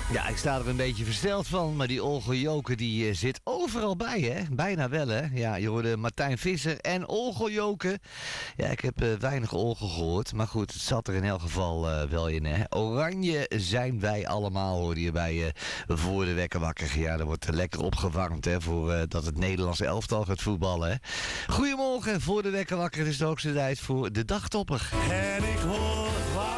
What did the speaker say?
Ja, ik sta er een beetje versteld van, maar die Olga Joke die zit overal bij, hè? Bijna wel, hè? Ja, je hoorde Martijn Visser en Olga Joke. Ja, ik heb weinig Olga gehoord, maar goed, het zat er in elk geval wel in, hè? Oranje zijn wij allemaal, hoorde je bij Voor de Wekker Wakker. Ja, er wordt lekker opgewarmd, hè, voor dat het Nederlandse elftal gaat voetballen, hè? Goedemorgen, Voor de Wekker Wakker. Het is de hoogste tijd voor de dagtopper. En ik hoor